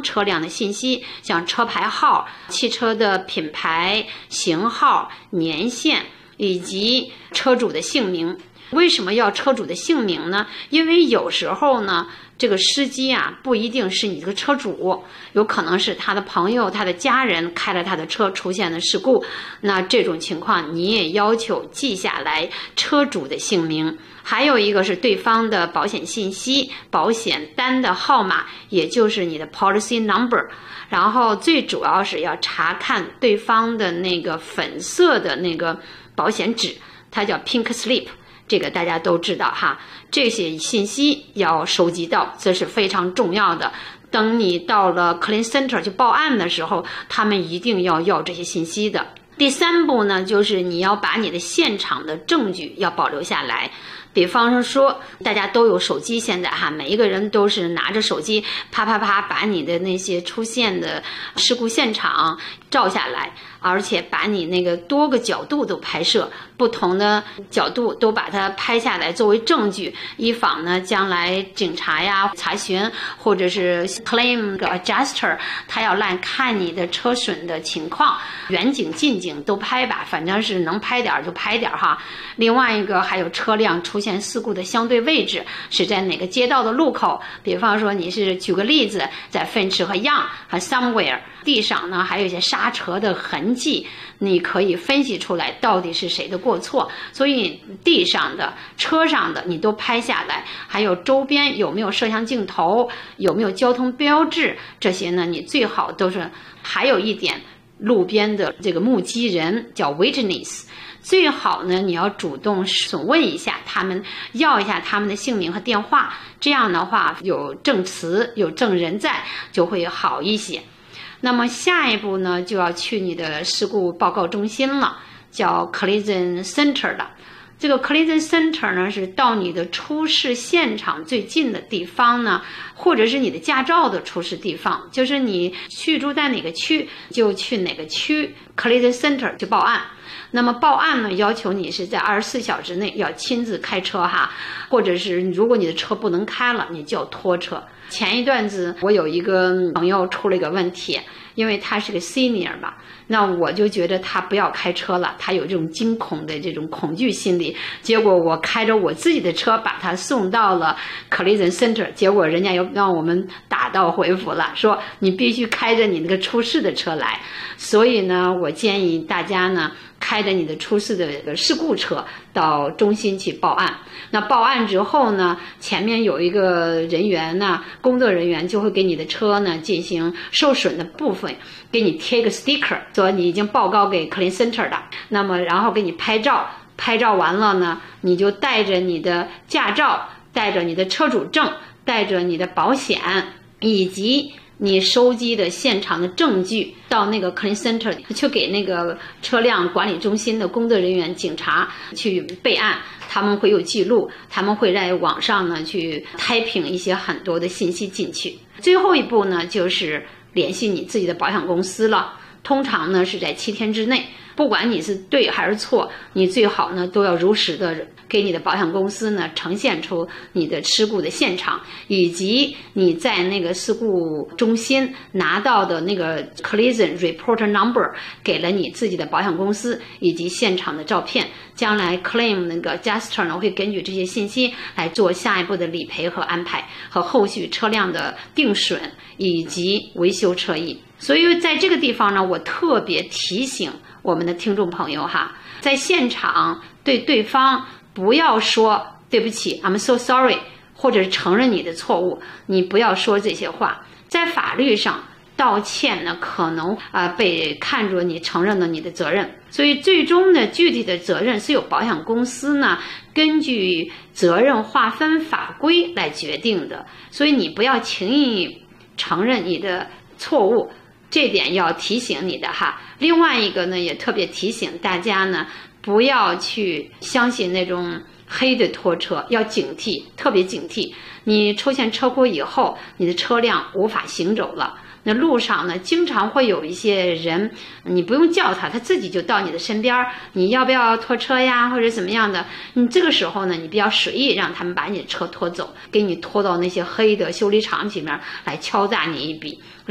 方车辆的信息，像车牌号、汽车的品牌、型号、年限以及车主的姓名。为什么要车主的姓名呢？因为有时候呢，这个司机啊不一定是你这个车主，有可能是他的朋友、他的家人开了他的车出现了事故，那这种情况你也要求记下来车主的姓名。还有一个是对方的保险信息、保险单的号码，也就是你的 policy number。然后最主要是要查看对方的那个粉色的那个保险纸，它叫 pink slip。这个大家都知道哈，这些信息要收集到，这是非常重要的。等你到了 Claim Center 去报案的时候，他们一定要这些信息的。第三步呢，就是你要把你的现场的证据要保留下来。比方说大家都有手机，现在哈，每一个人都是拿着手机啪啪啪把你的那些出现的事故现场照下来，而且把你那个多个角度都拍摄，不同的角度都把它拍下来作为证据，以防呢将来警察呀查询或者是 claim adjuster 他要来看你的车损的情况，远景近景都拍吧，反正是能拍点就拍点哈。另外一个还有车辆出现事故的相对位置是在哪个街道的路口，比方说你是举个例子，在芬驰和Young和 somewhere 地上呢还有一些刹车的痕迹，你可以分析出来到底是谁的过错。所以地上的、车上的你都拍下来，还有周边有没有摄像镜头，有没有交通标志，这些呢你最好都是。还有一点，路边的这个目击人叫 witness，最好呢你要主动询问一下他们，要一下他们的姓名和电话，这样的话有证词有证人在就会好一些。那么下一步呢就要去你的事故报告中心了，叫 Collision Center 了。这个 Collision Center 呢是到你的出事现场最近的地方呢，或者是你的驾照的出事地方，就是你居住在哪个区就去哪个区 Collision Center 去报案。那么报案呢要求你是在24小时内要亲自开车哈，或者是如果你的车不能开了你就要拖车。前一段子我有一个朋友出了一个问题，因为他是个 senior 嘛，那我就觉得他不要开车了，他有这种惊恐的这种恐惧心理，结果我开着我自己的车把他送到了 Collision Center， 结果人家又让我们打道回府了，说你必须开着你那个出事的车来。所以呢我建议大家呢开着你的出事的事故车到中心去报案。那报案之后呢，前面有一个人员呢，工作人员就会给你的车呢进行受损的部分给你贴一个 sticker， 说你已经报告给 Claim Center 的。那么然后给你拍照，拍照完了呢，你就带着你的驾照，带着你的车主证，带着你的保险以及你收集的现场的证据到那个 Claim Center 去给那个车辆管理中心的工作人员、警察去备案，他们会有记录，他们会在网上呢去typing一些很多的信息进去。最后一步呢就是联系你自己的保险公司了，通常呢是在7天之内，不管你是对还是错，你最好呢都要如实的给你的保险公司呢呈现出你的事故的现场，以及你在那个事故中心拿到的那个 collision report number 给了你自己的保险公司以及现场的照片。将来 claim 那个 adjuster 呢会根据这些信息来做下一步的理赔和安排和后续车辆的定损以及维修车役。所以在这个地方呢，我特别提醒我们的听众朋友哈，在现场对对方不要说对不起 I'm so sorry， 或者是承认你的错误，你不要说这些话。在法律上道歉呢可能被看作你承认了你的责任，所以最终的具体的责任是由保险公司呢根据责任划分法规来决定的，所以你不要轻易承认你的错误，这点要提醒你的哈。另外一个呢也特别提醒大家呢，不要去相信那种黑的拖车，要警惕，特别警惕。你出现车祸以后，你的车辆无法行走了，那路上呢经常会有一些人，你不用叫他，他自己就到你的身边，你要不要拖车呀或者怎么样的，你这个时候呢你比较随意让他们把你的车拖走，给你拖到那些黑的修理厂里面来敲诈你一笔。